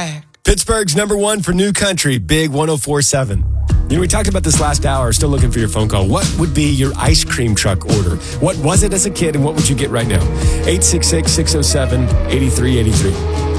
back. Pittsburgh's number one for new country, Big 104.7. You know, we talked about this last hour, still looking for your phone call. What would be your ice cream truck order? What was it as a kid, and what would you get right now? 866-607-8383.